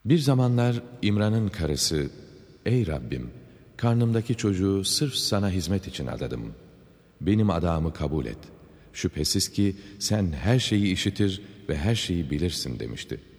Bir zamanlar İmran'ın karısı, "Ey Rabbim, karnımdaki çocuğu sırf sana hizmet için adadım. Benim adağımı kabul et. Şüphesiz ki sen her şeyi işitir ve her şeyi bilirsin," demişti.